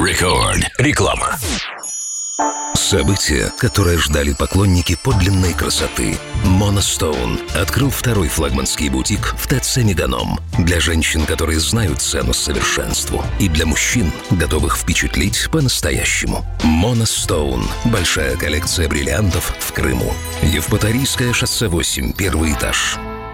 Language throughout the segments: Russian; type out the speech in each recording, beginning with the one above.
Рекорд. Реклама. Событие, которое ждали поклонники подлинной красоты. Monostone открыл второй флагманский бутик в ТЦ Меганом. Для женщин, которые знают цену совершенству. И для мужчин, готовых впечатлить по-настоящему. Monostone. Большая коллекция бриллиантов в Крыму. Евпаторийское шоссе 8, первый этаж.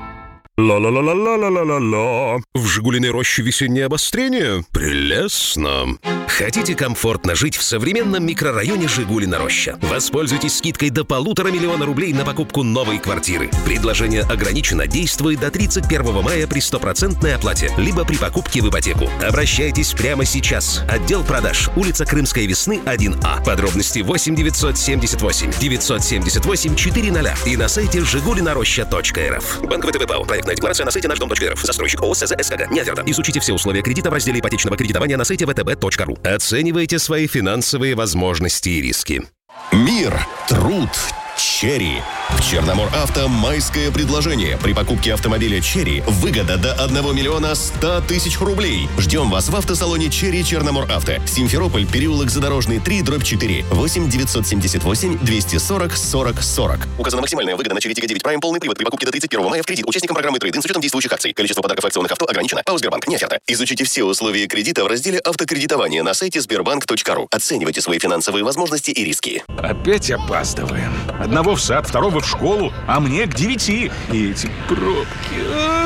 Ла-ла-ла-ла-ла-ла-ла-ла. В «Жигулиной роще» весеннее обострение? Прелестно. Хотите комфортно жить в современном микрорайоне Жигулина Роща? Воспользуйтесь скидкой до 1,5 миллиона рублей на покупку новой квартиры. Предложение ограничено, действует до 31 мая при 100% оплате, либо при покупке в ипотеку. Обращайтесь прямо сейчас. Отдел продаж. Улица Крымской Весны, 1А. Подробности 8 978 978 400 и на сайте жигулинароща.рф. Банк ВТБ ПАО. Проектная декларация на сайте наш-дом.рф. Застройщик ООО СЗ СКГ. Не оферта. Изучите все условия кредита в разделе ипотечного кредитования на сайте vtb.ru. Оценивайте свои финансовые возможности и риски. Мир, труд, Черри. В Черномор-Авто майское предложение. При покупке автомобиля Черри выгода до 1 миллиона 100 тысяч рублей. Ждем вас в автосалоне Черри Черномор-Авто. Симферополь, переулок Задорожный, 3/4. 8 978 240 40 40. Указана максимальная выгода на Черри Тига 9 Prime. Полный привод при покупке до 31 мая в кредит. Участникам программы трейд-ин с учетом действующих акций. Количество подарков акционных авто ограничено. ПАО «Сбербанк». Не оферта. Изучите все условия кредита в разделе автокредитования на сайте sberbank.ru. Оценивайте свои финансовые возможности и риски. Опять опаздываем. Одного в сад, второго в школу, а мне к 9. И эти пробки.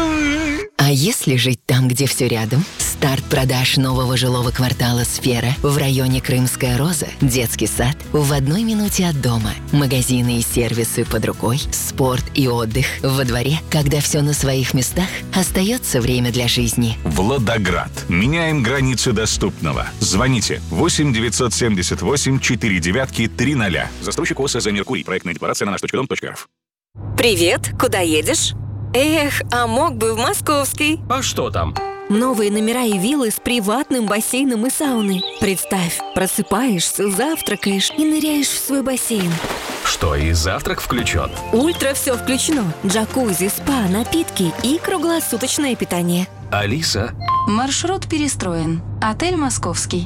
А если жить там, где все рядом? Старт продаж нового жилого квартала «Сфера» в районе Крымская Роза, детский сад в 1 минуте от дома, магазины и сервисы под рукой, спорт и отдых во дворе. Когда все на своих местах, остается время для жизни. Владоград. Меняем границы доступного. Звоните 8 978 49 300. Застройщик ОСЗ «Меркурий». Проектная декларация на наш.дом.рф. Привет, куда едешь? Эх, а мог бы в Московский. А что там? Новые номера и виллы с приватным бассейном и сауной. Представь, просыпаешься, завтракаешь и ныряешь в свой бассейн. Что, и завтрак включен? Ультра все включено. Джакузи, спа, напитки и круглосуточное питание. Алиса? Маршрут перестроен. Отель «Московский».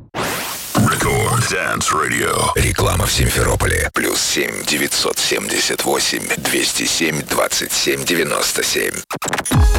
Рекорд Dance Radio. Реклама в Симферополе. +7 978 207 27 97.